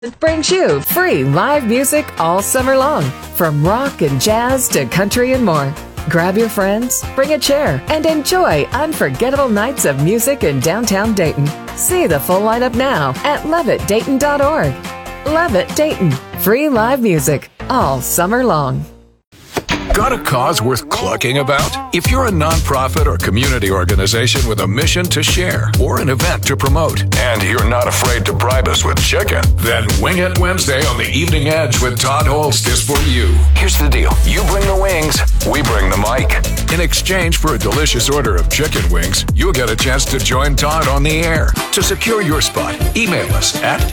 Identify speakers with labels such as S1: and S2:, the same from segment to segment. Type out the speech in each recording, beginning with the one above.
S1: It brings you free live music all summer long, from rock and jazz to country and more. Grab your friends, bring a chair, and enjoy unforgettable nights of music in downtown Dayton. See the full lineup now at loveitdayton.org. Love It Dayton. Free live music all summer long.
S2: Got a cause worth clucking about? If you're a nonprofit or community organization with a mission to share or an event to promote, and you're not afraid to bribe us with chicken, then Wing It Wednesday on the Evening Edge with Todd Holst is for you. Here's the deal. You bring the wings, we bring the mic. In exchange for a delicious order of chicken wings, you'll get a chance to join Todd on the air. To secure your spot, email us at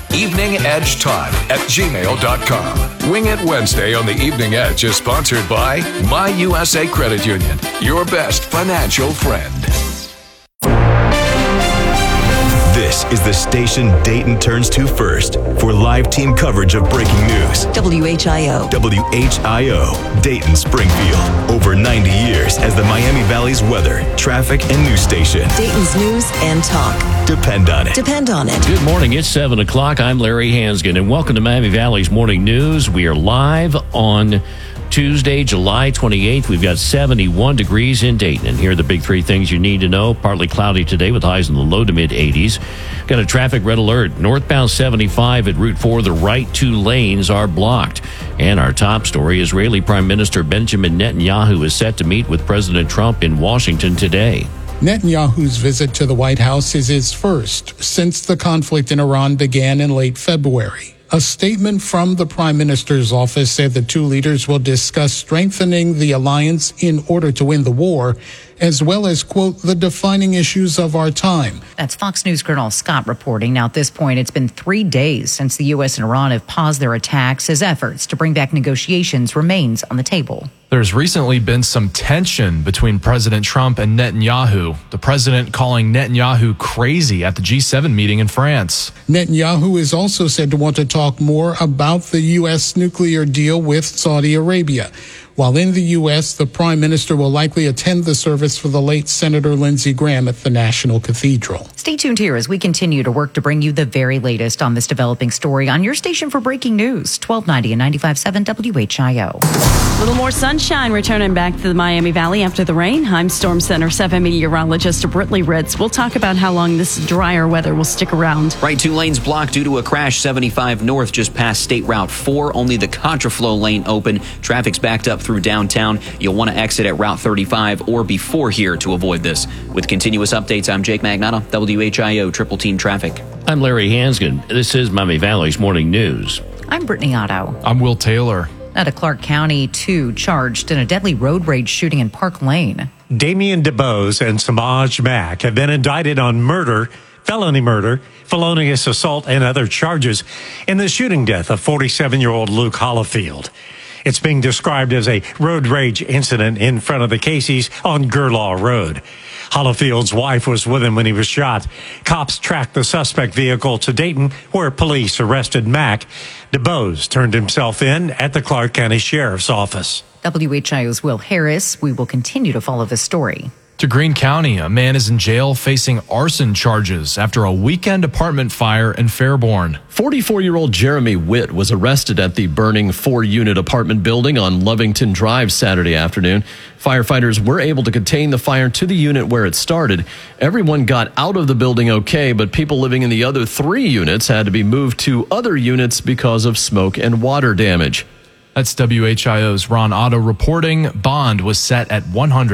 S2: eveningedgetodd@gmail.com. Wing It Wednesday on the Evening Edge is sponsored by My USA Credit Union, your best financial friend.
S3: This is the station Dayton turns to first for live team coverage of breaking news.
S4: WHIO.
S3: WHIO, Dayton, Springfield. Over 90 years as the Miami Valley's weather, traffic, and news station.
S4: Dayton's news and talk.
S3: Depend on it.
S4: Depend on it.
S5: Good morning. It's 7 o'clock. I'm Larry Hansgen, and welcome to Miami Valley's Morning News. We are live on Tuesday, July 28th. We've got 71 degrees in Dayton. And here are the big three things you need to know. Partly cloudy today with highs in the low to mid 80s. Got a traffic red alert. Northbound 75 at Route 4, the right two lanes are blocked. And our top story, Israeli Prime Minister Benjamin Netanyahu is set to meet with President Trump in Washington today.
S6: Netanyahu's visit to the White House is his first since the conflict in Iran began in late February. A statement from the Prime Minister's office said the two leaders will discuss strengthening the alliance in order to win the war, as well as, quote, the defining issues of our time.
S7: That's Fox News Colonel Scott reporting. Now, at this point, it's been 3 days since the U.S. and Iran have paused their attacks as efforts to bring back negotiations remains on the table.
S8: There's recently been some tension between President Trump and Netanyahu, the president calling Netanyahu crazy at the G7 meeting in France.
S6: Netanyahu is also said to want to talk more about the U.S. nuclear deal with Saudi Arabia. While in the U.S., the Prime Minister will likely attend the service for the late Senator Lindsey Graham at the National Cathedral.
S7: Stay tuned here as we continue to work to bring you the very latest on this developing story on your station for breaking news, 1290 and 95.7 WHIO.
S9: A little more sunshine returning back to the Miami Valley after the rain. I'm Storm Center 7 meteorologist Britley Ritz. We'll talk about how long this drier weather will stick around.
S10: Right, two lanes blocked due to a crash 75 north just past State Route 4. Only the contraflow lane open. Traffic's backed up through downtown. You'll want to exit at Route 35 or before here to avoid this. With continuous updates, I'm Jake Magnotta, WHIO Triple Team Traffic.
S5: I'm Larry Hansgen. This is Miami Valley's Morning News.
S7: I'm Brittany Otto.
S8: I'm Will Taylor.
S7: Out of Clark County, 2 charged in a deadly road rage shooting in Park Lane.
S11: Damian DeBose and Samaj Mack have been indicted on murder, felony murder, felonious assault, and other charges in the shooting death of 47-year-old Luke Hollifield. It's being described as a road rage incident in front of the Casey's on Gerlaw Road. Hollifield's wife was with him when he was shot. Cops tracked the suspect vehicle to Dayton, where police arrested Mack. DeBose turned himself in at the Clark County Sheriff's Office.
S7: WHIO's Will Harris. We will continue to follow this story.
S8: To Greene County, a man is in jail facing arson charges after a weekend apartment fire in Fairborn.
S12: 44-year-old Jeremy Witt was arrested at the burning 4-unit apartment building on Lovington Drive Saturday afternoon. Firefighters were able to contain the fire to the unit where it started. Everyone got out of the building okay, but people living in the other 3 units had to be moved to other units because of smoke and water damage.
S8: That's WHIO's Ron Otto reporting. Bond was set at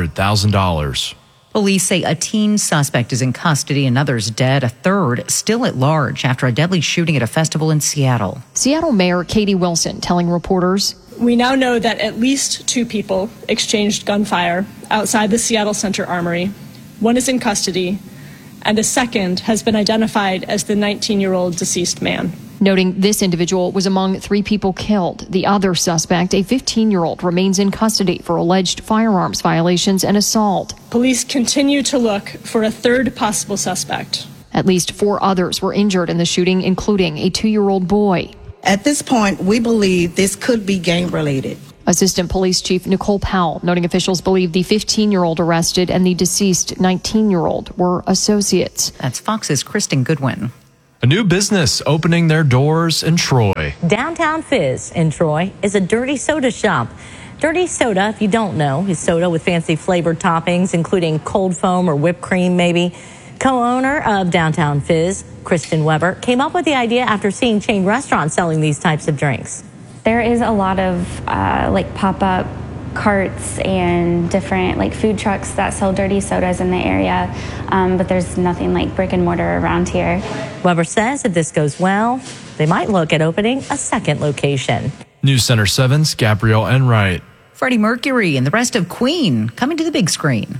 S8: $100,000.
S7: Police say a teen suspect is in custody, another's dead, a third still at large after a deadly shooting at a festival in Seattle.
S13: Seattle Mayor Katie Wilson telling reporters,
S14: "We now know that at least 2 people exchanged gunfire outside the Seattle Center Armory. 1 is in custody, and a second has been identified as the 19-year-old deceased man."
S13: Noting this individual was among 3 people killed. The other suspect, a 15-year-old, remains in custody for alleged firearms violations and assault.
S14: Police continue to look for a third possible suspect.
S13: At least 4 others were injured in the shooting, including a 2-year-old boy.
S15: At this point, we believe this could be gang-related.
S13: Assistant Police Chief Nicole Powell noting officials believe the 15-year-old arrested and the deceased 19-year-old were associates.
S7: That's Fox's Kristen Goodwin.
S8: A new business opening their doors in Troy.
S16: Downtown Fizz in Troy is a dirty soda shop. Dirty soda, if you don't know, is soda with fancy flavored toppings, including cold foam or whipped cream, maybe. Co-owner of Downtown Fizz, Kristen Weber, came up with the idea after seeing chain restaurants selling these types of drinks.
S17: There is a lot of pop-up carts and different food trucks that sell dirty sodas in the area, but there's nothing like brick and mortar around here.
S16: Weber says if this goes well, they might look at opening a second location.
S8: News Center 7's Gabrielle Enright.
S7: Freddie Mercury and the rest of Queen coming to the big screen.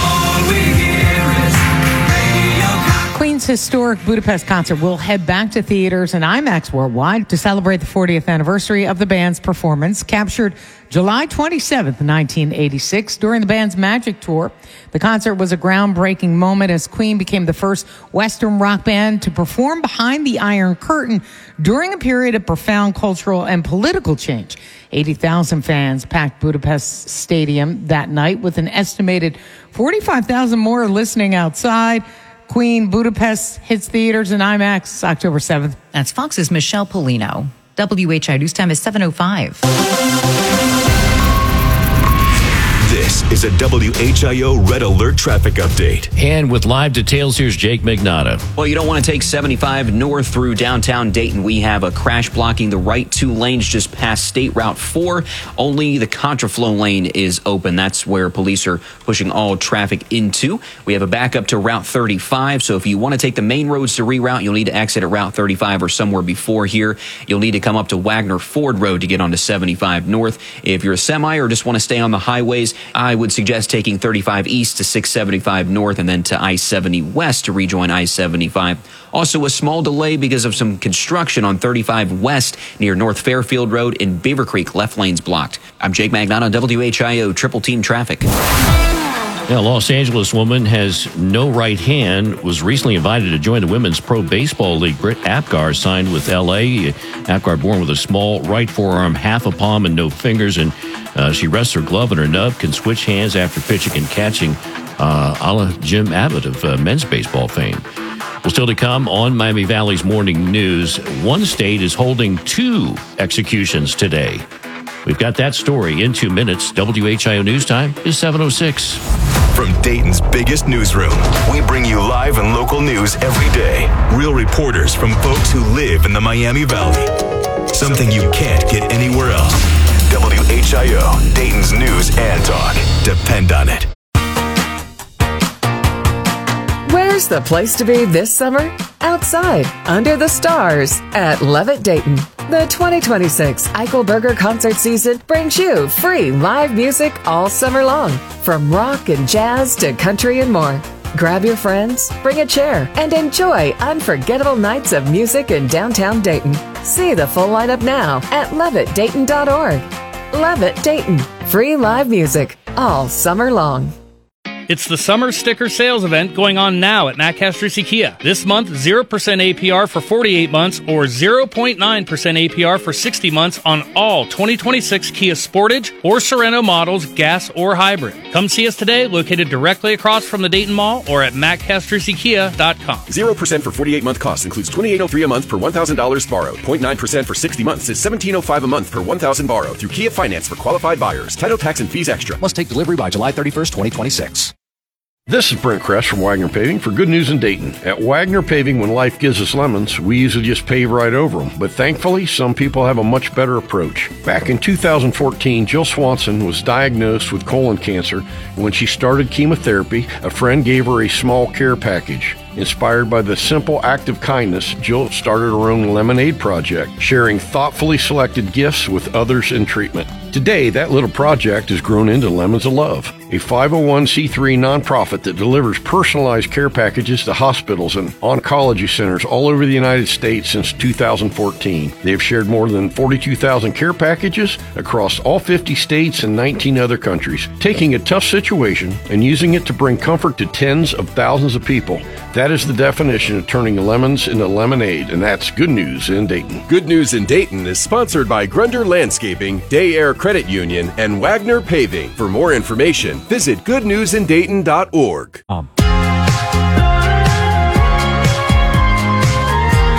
S18: Queen's historic Budapest concert will head back to theaters and IMAX worldwide to celebrate the 40th anniversary of the band's performance, captured July 27th, 1986, during the band's Magic Tour. The concert was a groundbreaking moment as Queen became the first Western rock band to perform behind the Iron Curtain during a period of profound cultural and political change. 80,000 fans packed Budapest Stadium that night, with an estimated 45,000 more listening outside. Queen Budapest hits theaters and IMAX October 7th.
S7: That's Fox's Michelle Polino. WHI News Time is 7:05.
S3: This is a WHIO Red Alert traffic update.
S5: And with live details, here's Jake Magnotta.
S10: Well, you don't want to take 75 north through downtown Dayton. We have a crash blocking the right two lanes just past State Route 4. Only the contraflow lane is open. That's where police are pushing all traffic into. We have a backup to Route 35. So if you want to take the main roads to reroute, you'll need to exit at Route 35 or somewhere before here. You'll need to come up to Wagner Ford Road to get onto 75 north. If you're a semi or just want to stay on the highways, I would suggest taking 35 east to 675 north and then to I-70 west to rejoin I-75. Also, a small delay because of some construction on 35 west near North Fairfield Road in Beaver Creek. Left lanes blocked. I'm Jake Magnotta on WHIO Triple Team Traffic.
S5: A Los Angeles woman has no right hand, was recently invited to join the Women's Pro Baseball League. Britt Apgar signed with L.A. Apgar born with a small right forearm, half a palm, and no fingers, and she rests her glove in her nub, can switch hands after pitching and catching, a la Jim Abbott of men's baseball fame. Well, still to come on Miami Valley's Morning News, one state is holding 2 executions today. We've got that story in 2 minutes. WHIO News Time is 7:06.
S3: From Dayton's biggest newsroom, we bring you live and local news every day. Real reporters from folks who live in the Miami Valley. Something you can't get anywhere else. WHIO, Dayton's news and talk. Depend on it.
S1: Where's the place to be this summer? Outside, under the stars, at Levitt Dayton. The 2026 Eichelberger concert season brings you free live music all summer long, from rock and jazz to country and more. Grab your friends, bring a chair, and enjoy unforgettable nights of music in downtown Dayton. See the full lineup now at levittdayton.org. Levitt Dayton, free live music all summer long.
S19: It's the summer sticker sales event going on now at Matt Castrucci Kia. This month, 0% APR for 48 months or 0.9% APR for 60 months on all 2026 Kia Sportage or Sorento models, gas or hybrid. Come see us today, located directly across from the Dayton Mall or at mattcastruccikia.com.
S20: 0% for 48-month cost includes $2,803 a month per $1,000 borrowed. 0.9% for 60 months is $1,705 a month per $1,000 borrowed through Kia Finance for qualified buyers. Title, tax, and fees extra.
S21: Must take delivery by July 31st, 2026.
S22: This is Brent Kress from Wagner Paving for Good News in Dayton. At Wagner Paving, when life gives us lemons, we usually just pave right over them. But thankfully, some people have a much better approach. Back in 2014, Jill Swanson was diagnosed with colon cancer. When she started chemotherapy, a friend gave her a small care package. Inspired by the simple act of kindness, Jill started her own lemonade project, sharing thoughtfully selected gifts with others in treatment. Today, that little project has grown into Lemons of Love, a 501c3 nonprofit that delivers personalized care packages to hospitals and oncology centers all over the United States since 2014. They have shared more than 42,000 care packages across all 50 states and 19 other countries, taking a tough situation and using it to bring comfort to tens of thousands of people. That is the definition of turning lemons into lemonade, and that's Good News in Dayton.
S20: Good News in Dayton is sponsored by Grunder Landscaping, Day Air Credit Union, and Wagner Paving. For more information, visit goodnewsindayton.org.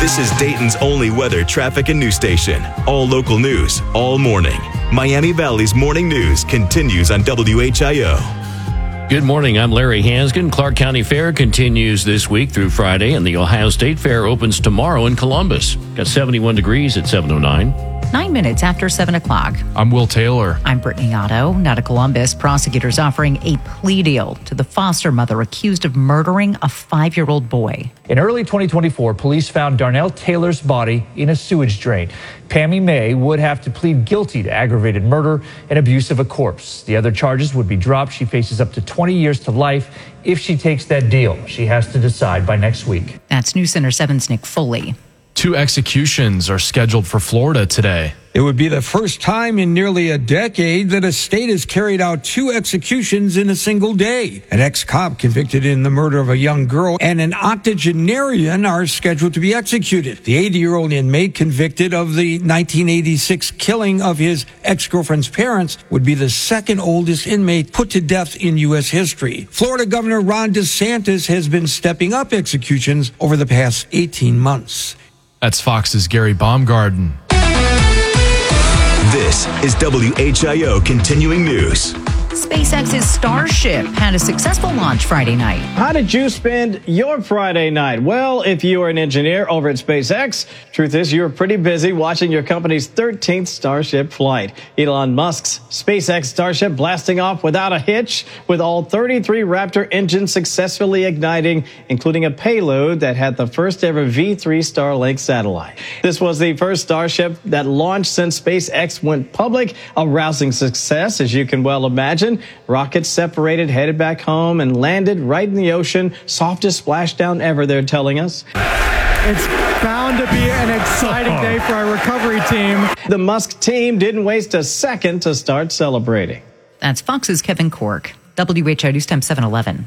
S3: This is Dayton's only weather, traffic, and news station. All local news, all morning. Miami Valley's Morning News continues on WHIO.
S5: Good morning. I'm Larry Hansgen. Clark County Fair continues this week through Friday, and the Ohio State Fair opens tomorrow in Columbus. Got 71 degrees at 7:09.
S7: 9 minutes after 7 o'clock.
S8: I'm Will Taylor.
S7: I'm Brittany Otto. Now to Columbus, prosecutors offering a plea deal to the foster mother accused of murdering a 5-year-old boy.
S2: In early 2024, police found Darnell Taylor's body in a sewage drain. Pammy May would have to plead guilty to aggravated murder and abuse of a corpse. The other charges would be dropped. She faces up to 20 years to life if she takes that deal. She has to decide by next week.
S7: That's News Center 7's Nick Foley.
S8: 2 executions are scheduled for Florida today.
S4: It would be the first time in nearly a decade that a state has carried out 2 executions in a single day. An ex-cop convicted in the murder of a young girl and an octogenarian are scheduled to be executed. The 80-year-old inmate convicted of the 1986 killing of his ex-girlfriend's parents would be the second oldest inmate put to death in U.S. history. Florida Governor Ron DeSantis has been stepping up executions over the past 18 months.
S8: That's Fox's Gary Baumgarten.
S3: This is WHIO Continuing News.
S7: SpaceX's Starship had a successful launch Friday night.
S23: How did you spend your Friday night? Well, if you are an engineer over at SpaceX, truth is you're pretty busy watching your company's 13th Starship flight. Elon Musk's SpaceX Starship blasting off without a hitch, with all 33 Raptor engines successfully igniting, including a payload that had the first ever V3 Starlink satellite. This was the first Starship that launched since SpaceX went public, a rousing success, as you can well imagine. Rockets separated, headed back home, and landed right in the ocean. Softest splashdown ever, they're telling us.
S24: It's bound to be an exciting day for our recovery team.
S23: The Musk team didn't waste a second to start celebrating.
S7: That's Fox's Kevin Cork. WHIO News Time 7:11.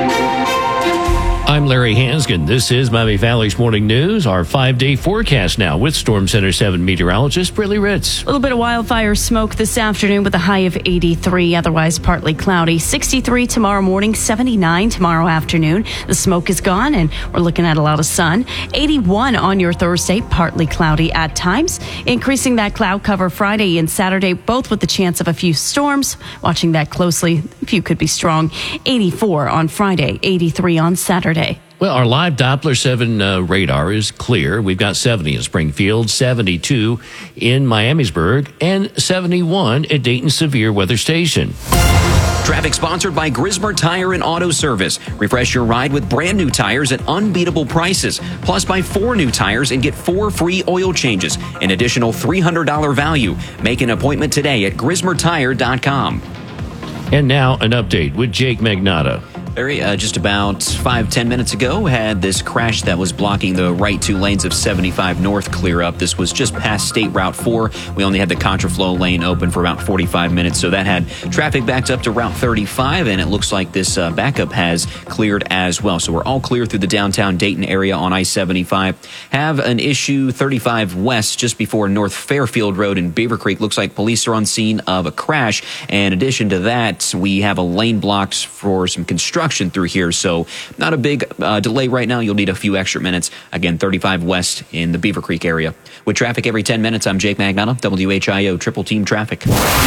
S5: I'm Larry Hansgen. This is Miami Valley's Morning News. Our 5-day forecast now with Storm Center 7 meteorologist Brittany Ritz.
S9: A little bit of wildfire smoke this afternoon with a high of 83, otherwise partly cloudy. 63 tomorrow morning, 79 tomorrow afternoon. The smoke is gone and we're looking at a lot of sun. 81 on your Thursday, partly cloudy at times. Increasing that cloud cover Friday and Saturday, both with the chance of a few storms. Watching that closely, a few could be strong. 84 on Friday, 83 on Saturday.
S5: Well, our live Doppler 7 radar is clear. We've got 70 in Springfield, 72 in Miamisburg, and 71 at Dayton Severe Weather Station.
S10: Traffic sponsored by Grismer Tire and Auto Service. Refresh your ride with brand new tires at unbeatable prices. Plus, buy 4 new tires and get 4 free oil changes. An additional $300 value. Make an appointment today at GrismerTire.com.
S5: And now an update with Jake Magnotta.
S10: Barry, just about 5-10 minutes ago, had this crash that was blocking the right 2 lanes of 75 North clear up. This was just past State Route 4. We only had the contraflow lane open for about 45 minutes, so that had traffic backed up to Route 35, and it looks like this backup has cleared as well. So we're all clear through the downtown Dayton area on I-75. Have an issue 35 West just before North Fairfield Road in Beaver Creek. Looks like police are on scene of a crash. And in addition to that, we have a lane blocked for some construction through here, so not a big delay right now. You'll need a few extra minutes. Again, 35 West in the Beaver Creek area. With traffic every 10 minutes, I'm Jake Magnotta, WHIO Triple Team Traffic.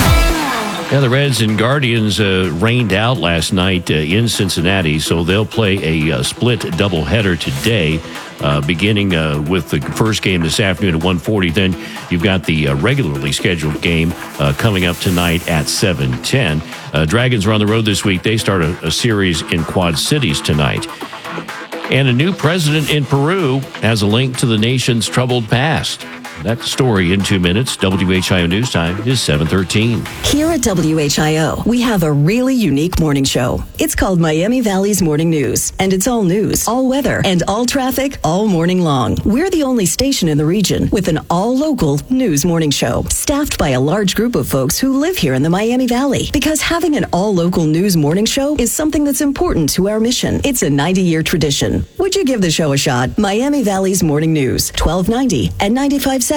S5: Yeah, the Reds and Guardians rained out last night in Cincinnati, so they'll play a split doubleheader today, beginning with the first game this afternoon at 1:40. Then you've got the regularly scheduled game coming up tonight at 7:10. Dragons are on the road this week. They start a series in Quad Cities tonight. And a new president in Peru has a link to the nation's troubled past. That story in 2 minutes. WHIO News Time is 7:13.
S25: Here at WHIO, we have a really unique morning show. It's called Miami Valley's Morning News, and it's all news, all weather, and all traffic all morning long. We're the only station in the region with an all-local news morning show, staffed by a large group of folks who live here in the Miami Valley. Because having an all-local news morning show is something that's important to our mission. It's a 90-year tradition. Would you give the show a shot? Miami Valley's Morning News, 1290 and 95.7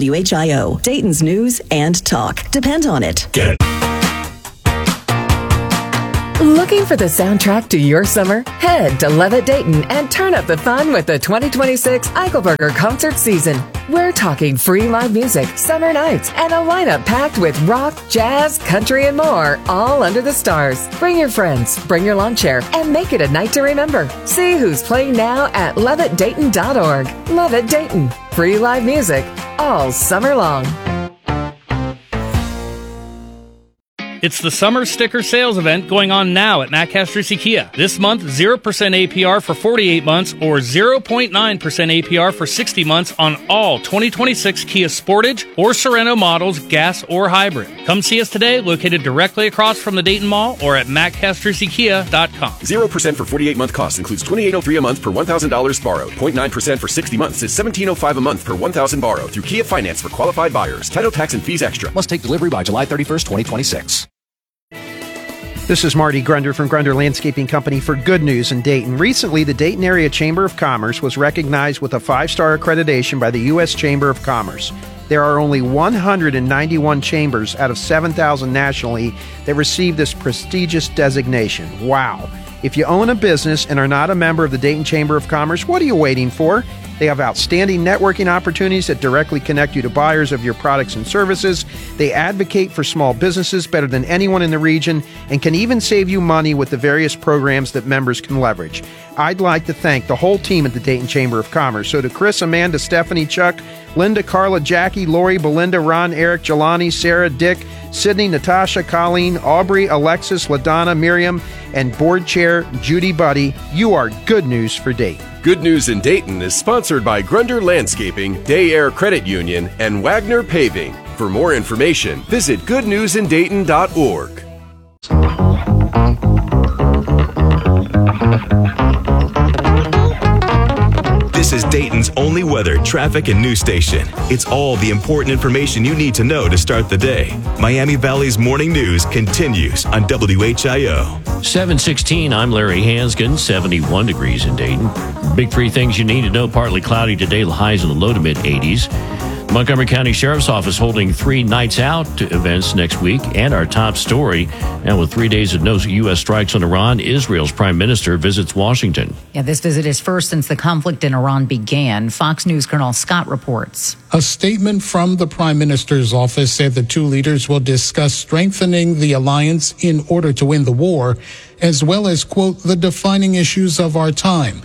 S25: WHIO. Dayton's news and talk. Depend on it.
S3: Get it.
S1: Looking for the soundtrack to your summer? Head to Levitt Dayton and turn up the fun with the 2026 Eichelberger concert season. We're talking free live music, summer nights, and a lineup packed with rock, jazz, country, and more, all under the stars. Bring your friends, bring your lawn chair, and make it a night to remember. See who's playing now at levittdayton.org. Levitt Dayton. Free live music all summer long.
S19: It's the summer sticker sales event going on now at Matt Castrucci Kia. This month, 0% APR for 48 months or 0.9% APR for 60 months on all 2026 Kia Sportage or Sorento models, gas or hybrid. Come see us today, located directly across from the Dayton Mall or at mattcastruccikia.com.
S20: 0% for 48-month cost includes $2,803 a month per $1,000 borrowed. 0.9% for 60 months is $1,705 a month per $1,000 borrowed through Kia Finance for qualified buyers. Title, tax, and fees extra.
S21: Must take delivery by July 31st, 2026.
S6: This is Marty Grunder from Grunder Landscaping Company for Good News in Dayton. Recently, the Dayton Area Chamber of Commerce was recognized with a 5-star accreditation by the U.S. Chamber of Commerce. There are only 191 chambers out of 7,000 nationally that receive this prestigious designation. Wow. If you own a business and are not a member of the Dayton Chamber of Commerce, what are you waiting for? They have outstanding networking opportunities that directly connect you to buyers of your products and services. They advocate for small businesses better than anyone in the region and can even save you money with the various programs that members can leverage. I'd like to thank the whole team at the Dayton Chamber of Commerce. So to Chris, Amanda, Stephanie, Chuck, Linda, Carla, Jackie, Lori, Belinda, Ron, Eric, Jelani, Sarah, Dick, Sydney, Natasha, Colleen, Aubrey, Alexis, LaDonna, Miriam, and Board Chair Judy Buddy, you are good news for Dayton.
S20: Good News in Dayton is sponsored by Grunder Landscaping, Day Air Credit Union, and Wagner Paving. For more information, visit goodnewsindayton.org.
S3: This is Dayton's only weather, traffic, and news station. It's all the important information you need to know to start the day. Miami Valley's morning news continues on WHIO.
S5: 7:16, I'm Larry Hanskin, 71 degrees in Dayton. Big three things you need to know, partly cloudy today, highs in the low to mid 80s. Montgomery County Sheriff's Office holding 3 nights out events next week. And our top story, and with 3 days of no U.S. strikes on Iran, Israel's prime minister visits Washington.
S7: Yeah, this visit is first since the conflict in Iran began. Fox News Colonel Scott reports.
S11: A statement from the prime minister's office said the two leaders will discuss strengthening the alliance in order to win the war, as well as, quote, the defining issues of our time.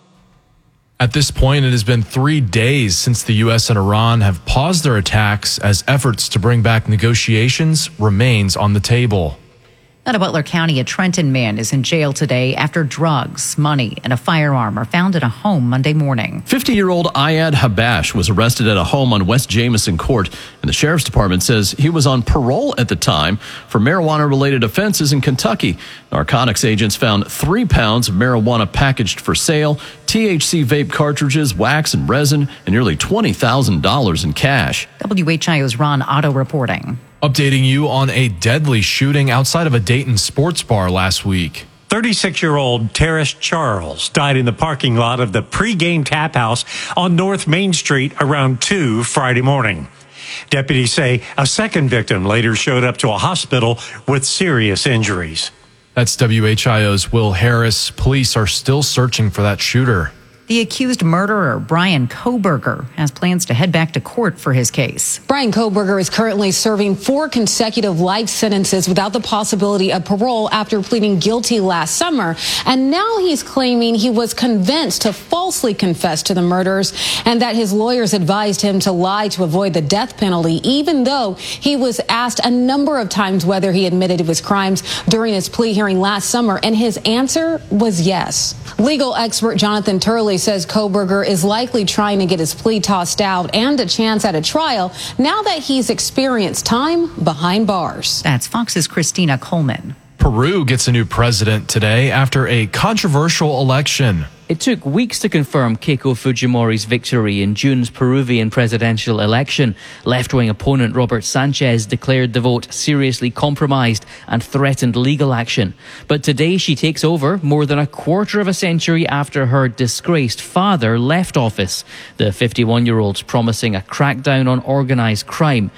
S8: At this point, it has been 3 days since the U.S. and Iran have paused their attacks as efforts to bring back negotiations remains on the table.
S7: Out of Butler County, a Trenton man is in jail today after drugs, money, and a firearm are found at a home Monday morning.
S12: 50-year-old Ayad Habash was arrested at a home on West Jamison Court, and the sheriff's department says he was on parole at the time for marijuana-related offenses in Kentucky. Narcotics agents found 3 pounds of marijuana packaged for sale, THC vape cartridges, wax and resin, and nearly $20,000 in cash.
S7: WHIO's Ron Otto reporting.
S8: Updating you on a deadly shooting outside of a Dayton sports bar last week.
S14: 36-year-old Terrace Charles died in the parking lot of the pregame tap house on North Main Street around 2 Friday morning. Deputies say a second victim later showed up to a hospital with serious injuries.
S8: That's WHIO's Will Harris. Police are still searching for that shooter.
S7: The accused murderer, Brian Kohberger, has plans to head back to court for his case.
S15: Brian Kohberger is currently serving 4 consecutive life sentences without the possibility of parole after pleading guilty last summer. And now he's claiming he was convinced to falsely confess to the murders and that his lawyers advised him to lie to avoid the death penalty, even though he was asked a number of times whether he admitted to his crimes during his plea hearing last summer. And his answer was yes. Legal expert Jonathan Turley says Kohberger is likely trying to get his plea tossed out and a chance at a trial now that he's experienced time behind bars.
S7: That's Fox's Christina Coleman.
S8: Peru gets a new president today after a controversial election.
S26: It took weeks to confirm Keiko Fujimori's victory in June's Peruvian presidential election. Left-wing opponent Robert Sanchez declared the vote seriously compromised and threatened legal action. But today she takes over more than a quarter of a century after her disgraced father left office. The 51-year-old's promising a crackdown on organised crime.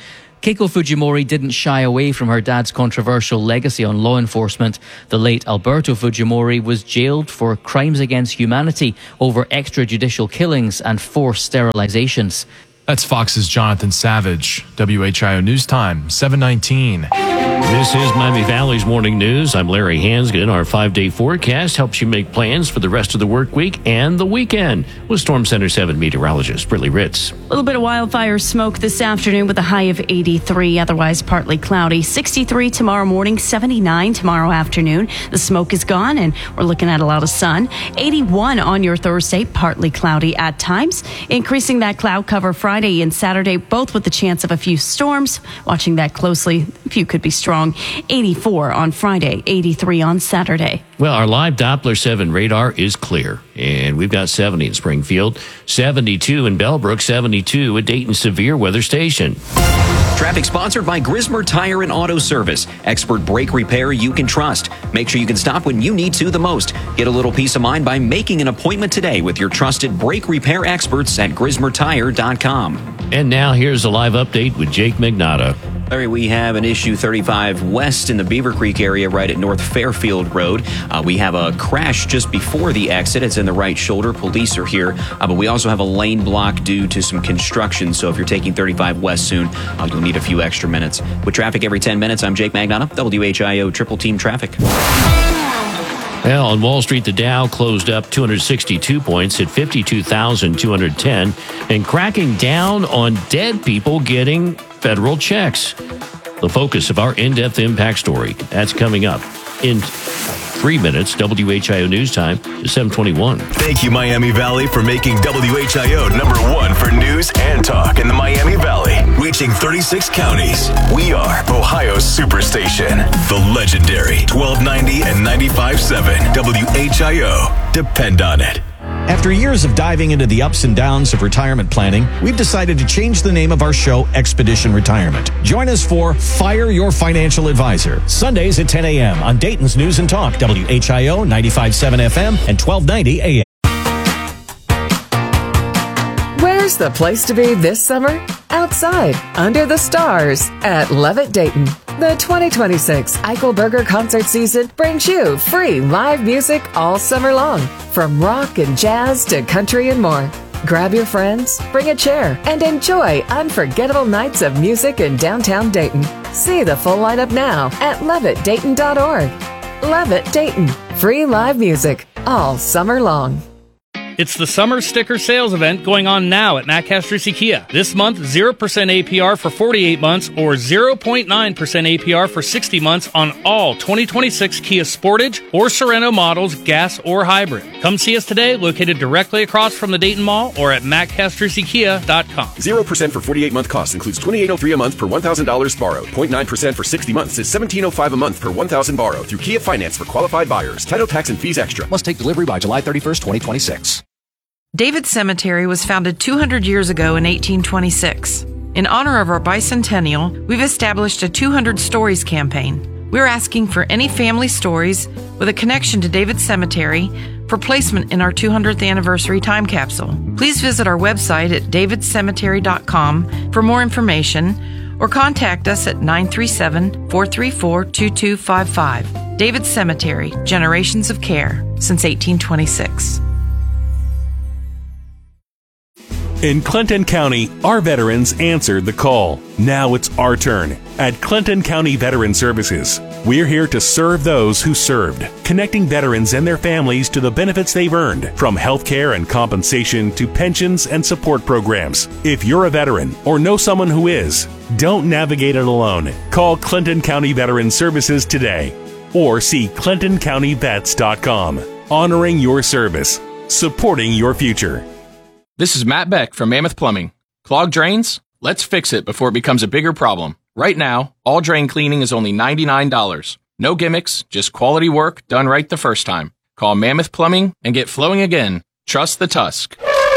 S26: Keiko Fujimori didn't shy away from her dad's controversial legacy on law enforcement. The late Alberto Fujimori was jailed for crimes against humanity over extrajudicial killings and forced sterilizations.
S8: That's Fox's Jonathan Savage. WHIO News Time, 7:19.
S5: This is Miami Valley's Morning News. I'm Larry Hansgen. Our 5-day forecast helps you make plans for the rest of the work week and the weekend with Storm Center 7 meteorologist Brittany Ritz.
S9: A little bit of wildfire smoke this afternoon with a high of 83, otherwise partly cloudy. 63 tomorrow morning, 79 tomorrow afternoon. The smoke is gone and we're looking at a lot of sun. 81 on your Thursday, partly cloudy at times. Increasing that cloud cover Friday and Saturday, both with the chance of a few storms. Watching that closely, a few could be strong. 84 on Friday, 83 on Saturday.
S5: Well, our live Doppler 7 radar is clear, and we've got 70 in Springfield, 72 in Bellbrook, 72 at Dayton Severe Weather Station.
S10: Traffic sponsored by Grismer Tire and Auto Service. Expert brake repair you can trust. Make sure you can stop when you need to the most. Get a little peace of mind by making an appointment today with your trusted brake repair experts at GrismerTire.com.
S5: And now here's a live update with Jake Magnotta.
S10: Larry, we have an issue 35 west in the Beaver Creek area right at North Fairfield Road. We have a crash just before the exit. It's in the right shoulder. Police are here. But we also have a lane block due to some construction. So if you're taking 35 west soon, you'll need a few extra minutes. With traffic every 10 minutes, I'm Jake Magnotta, WHIO Triple Team Traffic.
S5: Well, on Wall Street, the Dow closed up 262 points at 52,210 and cracking down on dead people getting federal checks. The focus of our in-depth impact story. That's coming up in 3 minutes. WHIO News Time is 7:21.
S3: Thank you, Miami Valley, for making WHIO #1 for news and talk in the Miami Valley. Reaching 36 counties. We are Ohio's Superstation. The legendary 1290 and 95.7 WHIO. Depend on it.
S2: After years of diving into the ups and downs of retirement planning, we've decided to change the name of our show, Expedition Retirement. Join us for Fire Your Financial Advisor, Sundays at 10 a.m. on Dayton's News and Talk, WHIO 95.7 FM and 1290 AM.
S1: Where's the place to be this summer? Outside, under the stars, at Levitt Dayton. The 2026 Eichelberger concert season brings you free live music all summer long, from rock and jazz to country and more. Grab your friends, bring a chair, and enjoy unforgettable nights of music in downtown Dayton. See the full lineup now at levittdayton.org. Levitt Dayton, free live music all summer long.
S19: It's the summer sticker sales event going on now at Matt Castrucci Kia. This month, 0% APR for 48 months or 0.9% APR for 60 months on all 2026 Kia Sportage or Sorento models, gas or hybrid. Come see us today, located directly across from the Dayton Mall or at mattcastruccikia.com.
S20: 0% for 48-month cost includes $2,803 a month per $1,000 borrowed. 0.9% for 60 months is $1,705 a month per $1,000 borrowed through Kia Finance for qualified buyers. Title, tax, and fees extra.
S21: Must take delivery by July 31st, 2026.
S13: David Cemetery was founded 200 years ago in 1826. In honor of our bicentennial, we've established a 200 Stories campaign. We're asking for any family stories with a connection to David Cemetery for placement in our 200th anniversary time capsule. Please visit our website at davidcemetery.com for more information or contact us at 937-434-2255. David Cemetery, Generations of Care, since 1826.
S16: In Clinton County, our veterans answered the call. Now it's our turn. At Clinton County Veteran Services, we're here to serve those who served, connecting veterans and their families to the benefits they've earned, from health care and compensation to pensions and support programs. If you're a veteran or know someone who is, don't navigate it alone. Call Clinton County Veteran Services today or see ClintonCountyVets.com. Honoring your service, supporting your future.
S17: This is Matt Beck from Mammoth Plumbing. Clogged drains? Let's fix it before it becomes a bigger problem. Right now, all drain cleaning is only $99. No gimmicks, just quality work done right the first time. Call Mammoth Plumbing and get flowing again. Trust the Tusk.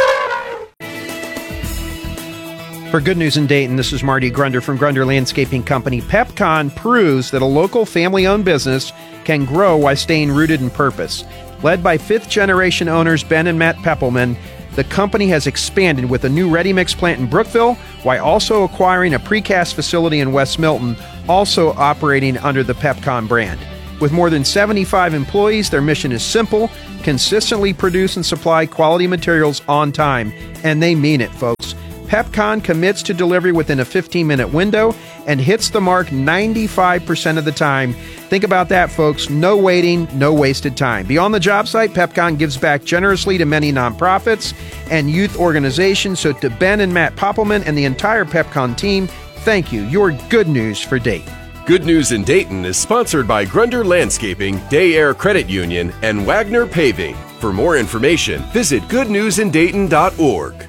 S6: For Good News in Dayton, this is Marty Grunder from Grunder Landscaping Company. PepCon proves that a local family-owned business can grow while staying rooted in purpose. Led by fifth-generation owners Ben and Matt Peppelman, the company has expanded with a new ready-mix plant in Brookville, while also acquiring a precast facility in West Milton, also operating under the Pepcon brand. With more than 75 employees, their mission is simple: consistently produce and supply quality materials on time. And they mean it, folks. Pepcon commits to delivery within a 15-minute window and hits the mark 95% of the time. Think about that, folks. No waiting, no wasted time. Beyond the job site, Pepcon gives back generously to many nonprofits and youth organizations. So to Ben and Matt Poppelman and the entire Pepcon team, thank you. You're good news for Dayton.
S20: Good News in Dayton is sponsored by Grunder Landscaping, Day Air Credit Union, and Wagner Paving. For more information, visit goodnewsindayton.org.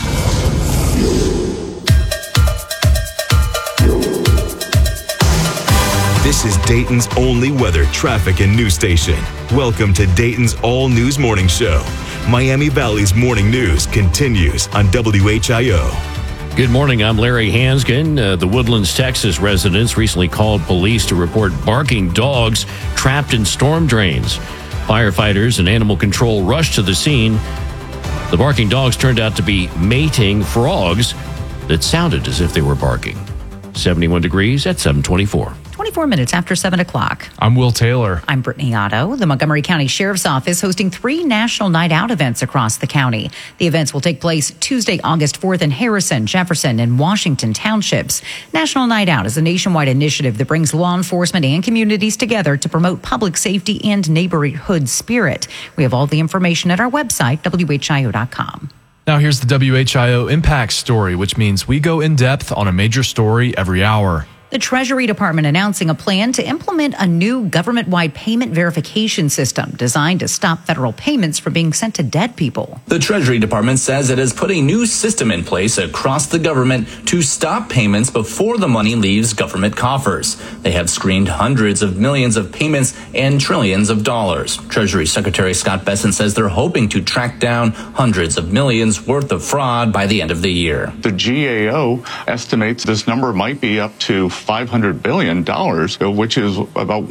S3: This is Dayton's only weather, traffic, and news station. Welcome to Dayton's All News Morning Show. Miami Valley's morning news continues on WHIO.
S5: Good morning, I'm Larry Hansgen. The Woodlands, Texas residents recently called police to report barking dogs trapped in storm drains. Firefighters and animal control rushed to the scene. The barking dogs turned out to be mating frogs that sounded as if they were barking. 71 degrees at 7:24.
S7: 24 minutes after 7 o'clock.
S8: I'm Will Taylor.
S7: I'm Brittany Otto. The Montgomery County Sheriff's Office hosting 3 National Night Out events across the county. The events will take place Tuesday, August 4th in Harrison, Jefferson, and Washington townships. National Night Out is a nationwide initiative that brings law enforcement and communities together to promote public safety and neighborhood spirit. We have all the information at our website, WHIO.com.
S8: Now here's the WHIO Impact Story, which means we go in depth on a major story every hour.
S7: The Treasury Department announcing a plan to implement a new government-wide payment verification system designed to stop federal payments from being sent to dead people.
S4: The Treasury Department says it has put a new system in place across the government to stop payments before the money leaves government coffers. They have screened hundreds of millions of payments and trillions of dollars. Treasury Secretary Scott Bessent says they're hoping to track down hundreds of millions worth of fraud by the end of the year.
S18: The GAO estimates this number might be up to $500 billion, which is about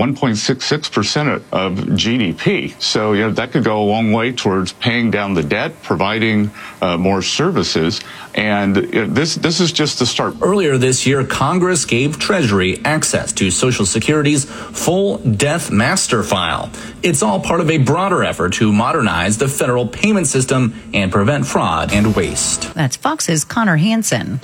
S18: 1.66% of GDP. So, that could go a long way towards paying down the debt, providing more services. And this is just the start.
S4: Earlier this year, Congress gave Treasury access to Social Security's full death master file. It's all part of a broader effort to modernize the federal payment system and prevent fraud and waste.
S7: That's Fox's Connor Hansen.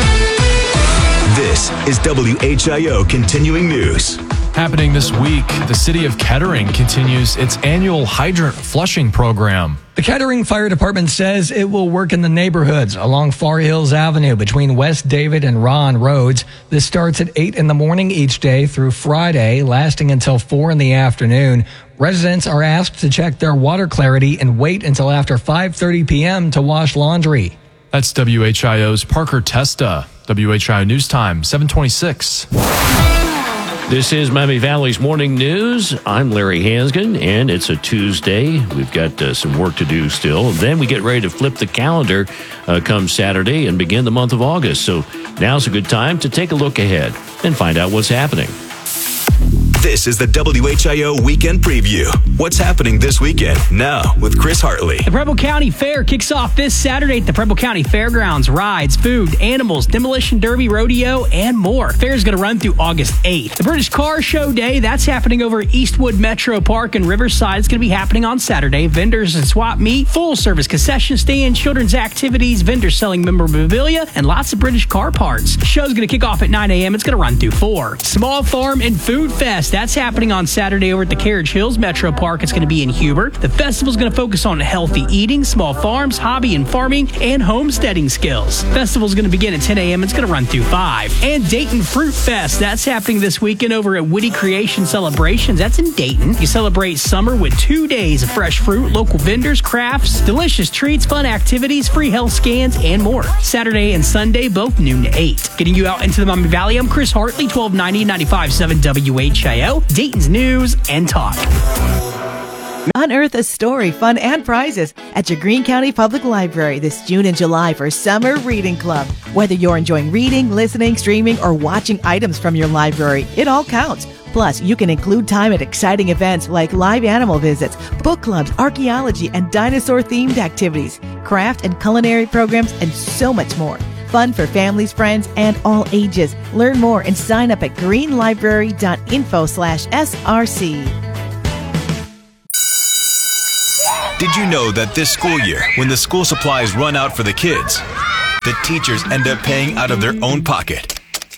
S3: This is WHIO Continuing News.
S8: Happening this week, the city of Kettering continues its annual hydrant flushing program.
S22: The Kettering Fire Department says it will work in the neighborhoods along Far Hills Avenue between West David and Ron Roads. This starts at 8 in the morning each day through Friday, lasting until 4 in the afternoon. Residents are asked to check their water clarity and wait until after 5:30 p.m. to wash laundry.
S8: That's WHIO's Parker Testa. WHIO News Time, 7:26.
S5: This is Miami Valley's Morning News. I'm Larry Hansgen, and it's a Tuesday. We've got some work to do still. Then we get ready to flip the calendar come Saturday and begin the month of August. So now's a good time to take a look ahead and find out what's happening.
S3: This is the WHIO Weekend Preview. What's happening this weekend? Now with Chris Hartley.
S23: The Preble County Fair kicks off this Saturday at the Preble County Fairgrounds. Rides, food, animals, demolition derby, rodeo, and more. Fair is going to run through August 8th. The British Car Show Day, that's happening over at Eastwood Metro Park in Riverside. It's going to be happening on Saturday. Vendors and swap meet, full-service concession stand, children's activities, vendors selling memorabilia, and lots of British car parts. The show's going to kick off at 9 a.m. It's going to run through 4. Small Farm and Food Fest. That's happening on Saturday over at the Carriage Hills Metro Park. It's going to be in Huber. The festival's going to focus on healthy eating, small farms, hobby and farming, and homesteading skills. Festival's going to begin at 10 a.m. It's going to run through 5. And Dayton Fruit Fest. That's happening this weekend over at Witty Creation Celebrations. That's in Dayton. You celebrate summer with 2 days of fresh fruit, local vendors, crafts, delicious treats, fun activities, free health scans, and more. Saturday and Sunday, both noon to 8. Getting you out into the Miami Valley, I'm Chris Hartley, 1290 95.7 WHIO. Dayton's News and Talk.
S24: Unearth a story, fun, and prizes at your Greene County Public Library this June and July for Summer Reading Club. Whether you're enjoying reading, listening, streaming, or watching items from your library, it all counts. Plus, you can include time at exciting events like live animal visits, book clubs, archaeology, and dinosaur-themed activities, craft and culinary programs, and so much more. Fun for families, friends, and all ages. Learn more and sign up at greenlibrary.info/SRC.
S3: Did you know that this school year, when the school supplies run out for the kids, the teachers end up paying out of their own pocket?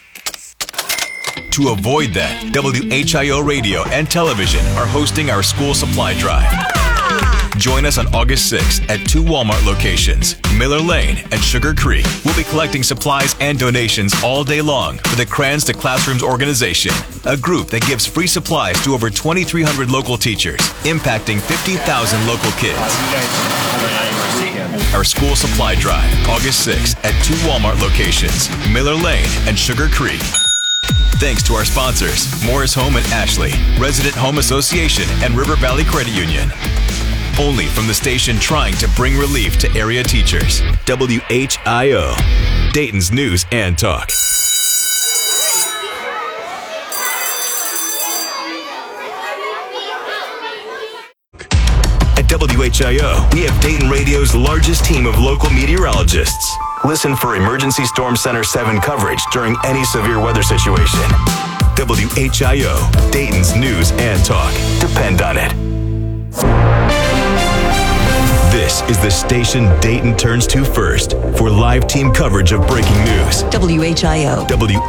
S3: To avoid that, WHIO Radio and Television are hosting our school supply drive. Join us on August 6th at 2 Walmart locations, Miller Lane and Sugar Creek. We'll be collecting supplies and donations all day long for the Crayons to Classrooms organization, a group that gives free supplies to over 2,300 local teachers, impacting 50,000 local kids. Our school supply drive, August 6th at 2 Walmart locations, Miller Lane and Sugar Creek. Thanks to our sponsors, Morris Home and Ashley, Resident Home Association, and River Valley Credit Union. Only from the station trying to bring relief to area teachers. WHIO, Dayton's News and Talk. At WHIO, we have Dayton Radio's largest team of local meteorologists. Listen for Emergency Storm Center 7 coverage during any severe weather situation. WHIO, Dayton's News and Talk. Depend on it. This is the station Dayton turns to first for live team coverage of breaking news.
S11: WHIO.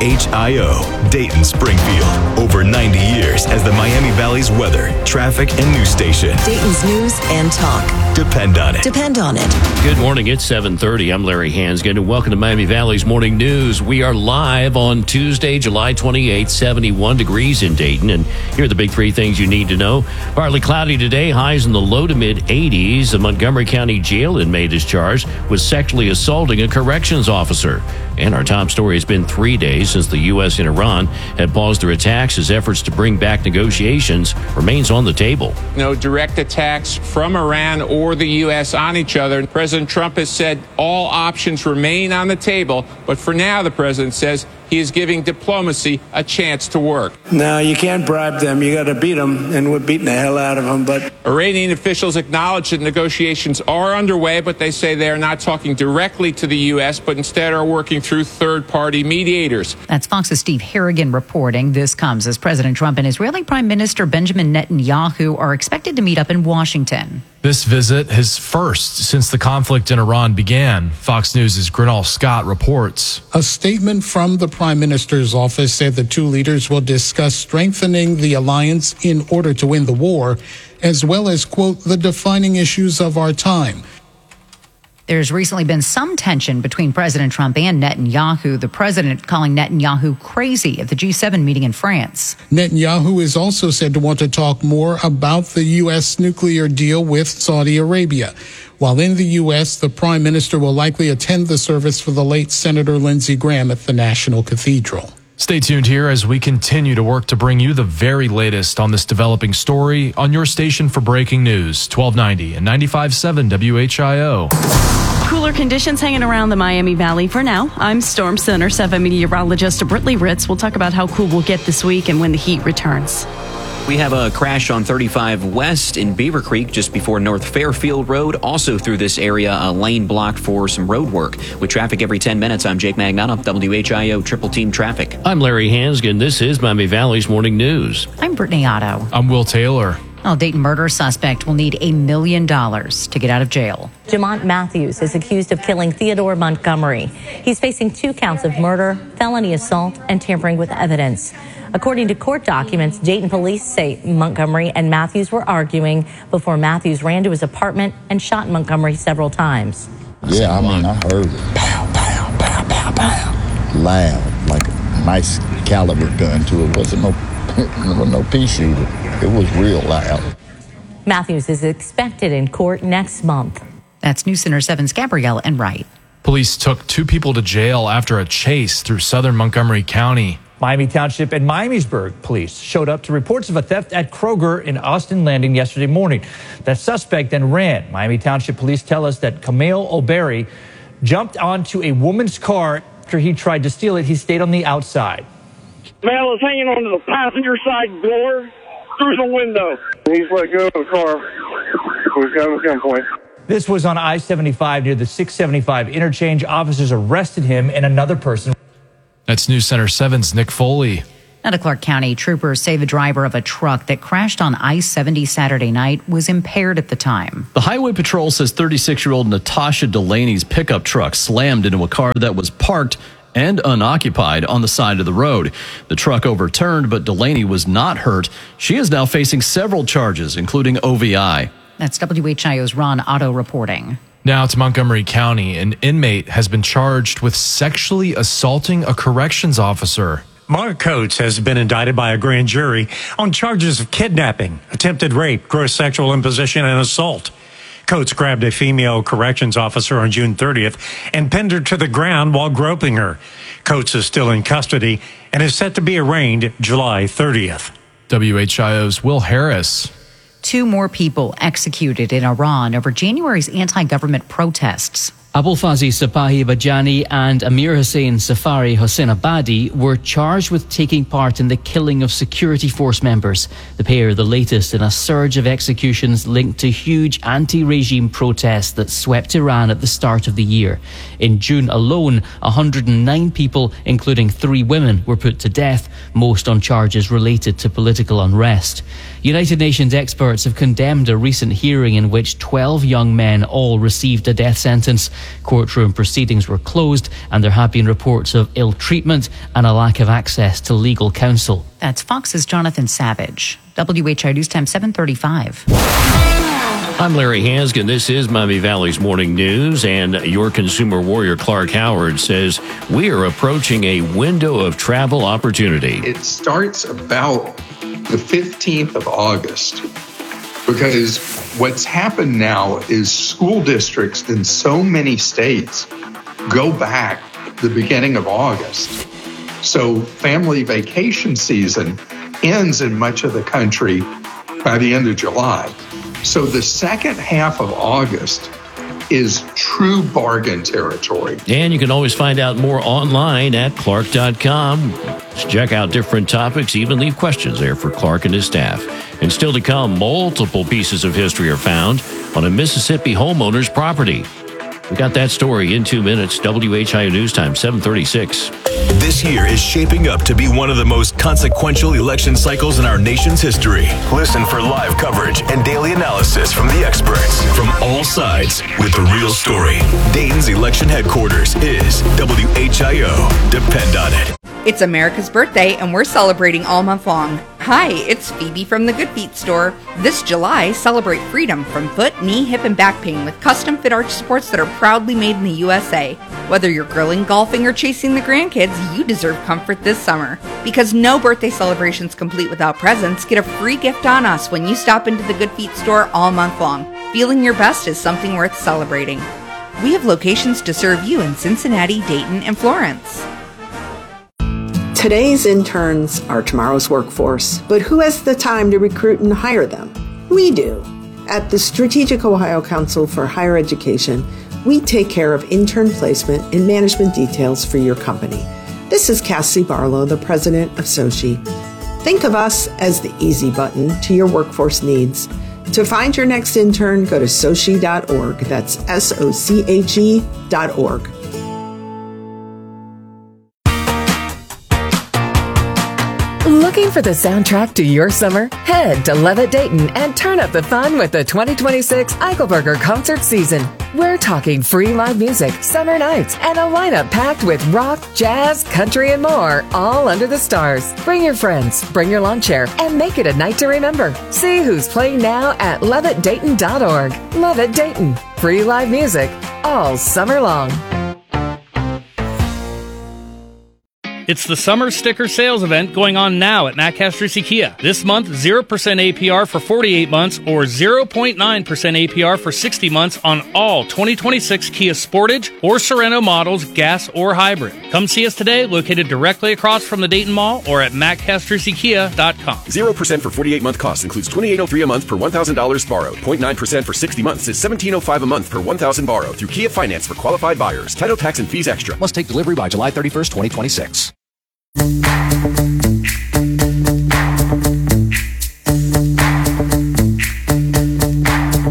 S3: WHIO, Dayton Springfield. Over 90 years as the Miami Valley's weather, traffic, and news station.
S11: Dayton's News and Talk.
S3: Depend on it.
S11: Depend on it.
S5: Good morning. It's 7:30. I'm Larry Hansgen, and welcome to Miami Valley's Morning News. We are live on Tuesday, July 28th, 71 degrees in Dayton. And here are the big three things you need to know. Partly cloudy today, highs in the low to mid-80s. The Montgomery County jail inmate is charged with sexually assaulting a corrections officer. And our top story has been 3 days since the U.S. and Iran had paused their attacks as efforts to bring back negotiations remains on the table.
S12: No direct attacks from Iran or the U.S. on each other. President Trump has said all options remain on the table, but for now, the president says he is giving diplomacy a chance to work.
S14: No, you can't bribe them. You got to beat them, and we're beating the hell out of them. But
S12: Iranian officials acknowledge that negotiations are underway, but they say they are not talking directly to the U.S., but instead are working through third-party mediators.
S7: That's Fox's Steve Harrigan reporting. This comes as President Trump and Israeli Prime Minister Benjamin Netanyahu are expected to meet up in Washington.
S8: This visit, his first since the conflict in Iran began. Fox News' Grinal Scott reports.
S15: A statement from the Prime Minister's office said the two leaders will discuss strengthening the alliance in order to win the war, as well as, quote, the defining issues of our time.
S7: There's recently been some tension between President Trump and Netanyahu, the president calling Netanyahu crazy at the G7 meeting in France.
S15: Netanyahu is also said to want to talk more about the U.S. nuclear deal with Saudi Arabia. While in the U.S., the prime minister will likely attend the service for the late Senator Lindsey Graham at the National Cathedral.
S8: Stay tuned here as we continue to work to bring you the very latest on this developing story on your station for breaking news, 1290 and 95.7 WHIO.
S9: Cooler conditions hanging around the Miami Valley for now. I'm Storm Center 7 meteorologist Britley Ritz. We'll talk about how cool we'll get this week and when the heat returns.
S10: We have a crash on 35 West in Beaver Creek just before North Fairfield Road. Also through this area, a lane blocked for some road work. With traffic every 10 minutes, I'm Jake Magnano, WHIO Triple Team Traffic.
S5: I'm Larry Hansgen. This is Miami Valley's Morning News.
S7: I'm Brittany Otto.
S8: I'm Will Taylor.
S7: A Dayton murder suspect will need $1 million to get out of jail.
S25: Jamont Matthews is accused of killing Theodore Montgomery. He's facing 2 counts of murder, felony assault, and tampering with evidence. According to court documents, Dayton police say Montgomery and Matthews were arguing before Matthews ran to his apartment and shot Montgomery several times.
S26: Yeah, I mean, I heard it. Pow, pow, pow, pow, pow. Loud, like a nice caliber gun to it. Wasn't no pea shooter. It was real loud.
S25: Matthews is expected in court next month.
S7: That's News Center 7's Gabrielle and Wright.
S8: Police took 2 people to jail after a chase through southern Montgomery County.
S27: Miami Township and Miamisburg police showed up to reports of a theft at Kroger in Austin Landing yesterday morning. The suspect then ran. Miami Township police tell us that Camille O'Berry jumped onto a woman's car after he tried to steal it. He stayed on the outside.
S1: Male is hanging onto the passenger side door through the window. He's let go of the car. We've got him at gunpoint.
S27: This was on I-75 near the 675 interchange. Officers arrested him and another person.
S8: That's News Center 7's Nick Foley.
S7: Out of Clark County, troopers say the driver of a truck that crashed on I-70 Saturday night was impaired at the time.
S2: The Highway Patrol says 36-year-old Natasha Delaney's pickup truck slammed into a car that was parked and unoccupied on the side of the road. The truck overturned, but Delaney was not hurt. She is now facing several charges, including OVI.
S7: That's WHIO's Ron Otto reporting.
S8: Now to Montgomery County. An inmate has been charged with sexually assaulting a corrections officer.
S13: Mark Coates has been indicted by a grand jury on charges of kidnapping, attempted rape, gross sexual imposition, and assault. Coates grabbed a female corrections officer on June 30th and pinned her to the ground while groping her. Coates is still in custody and is set to be arraigned July 30th.
S8: WHIO's Will Harris.
S7: 2 more people executed in Iran over January's anti-government protests.
S16: Abolfazi Sapahi Bajani and Amir Hussein Safari Hossein-Abadi were charged with taking part in the killing of security force members. The pair, the latest in a surge of executions linked to huge anti-regime protests that swept Iran at the start of the year. In June alone, 109 people, including 3 women, were put to death, most on charges related to political unrest. United Nations experts have condemned a recent hearing in which 12 young men all received a death sentence. Courtroom proceedings were closed and there have been reports of ill treatment and a lack of access to legal counsel.
S7: That's Fox's Jonathan Savage. WHIO News Time 7:35.
S5: I'm Larry Hansgen. This is Miami Valley's Morning News, and your consumer warrior Clark Howard says we are approaching a window of travel opportunity.
S17: It starts about the 15th of August. Because what's happened now is school districts in so many states go back the beginning of August. So family vacation season ends in much of the country by the end of July. So the second half of August is true bargain territory.
S5: And you can always find out more online at Clark.com. Check out different topics, even leave questions there for Clark and his staff. And still to come, multiple pieces of history are found on a Mississippi homeowner's property. We got that story in 2 minutes. WHIO News Time, 7:36.
S3: This year is shaping up to be one of the most consequential election cycles in our nation's history. Listen for live coverage and daily analysis from the experts from all sides with the real story. Dayton's election headquarters is WHIO. Depend on it.
S19: It's America's birthday, and we're celebrating all month long. Hi, it's Phoebe from the Good Feet store. This July, celebrate freedom from foot, knee, hip, and back pain with custom fit arch supports that are proudly made in the USA. Whether you're grilling, golfing, or chasing the grandkids, you deserve comfort this summer. Because no birthday celebration's complete without presents, get a free gift on us when you stop into the Good Feet store all month long. Feeling your best is something worth celebrating. We have locations to serve you in Cincinnati, Dayton, and Florence.
S21: Today's interns are tomorrow's workforce, but who has the time to recruit and hire them? We do. At the Strategic Ohio Council for Higher Education, we take care of intern placement and management details for your company. This is Cassie Barlow, the president of SOCHE. Think of us as the easy button to your workforce needs. To find your next intern, go to soche.org. That's SOCHE.org.
S28: Looking for the soundtrack to your summer? Head to Levitt Dayton and turn up the fun with the 2026 Eichelberger concert season. We're talking free live music, summer nights, and a lineup packed with rock, jazz, country, and more, all under the stars. Bring your friends, bring your lawn chair, and make it a night to remember. See who's playing now at levittdayton.org. Levitt Dayton. Free live music all summer long.
S29: It's the summer sticker sales event going on now at Matt Castrucci Kia. This month, 0% APR for 48 months or 0.9% APR for 60 months on all 2026 Kia Sportage or Sorento models, gas or hybrid. Come see us today, located directly across from the Dayton Mall or at mattcastruccikia.com.
S20: 0% for 48-month cost includes $2,803 a month per $1,000 borrowed. 0.9% for 60 months is $1,705 a month per $1,000 borrowed through Kia Finance for qualified buyers. Title, tax, and fees extra.
S30: Must take delivery by July 31st, 2026.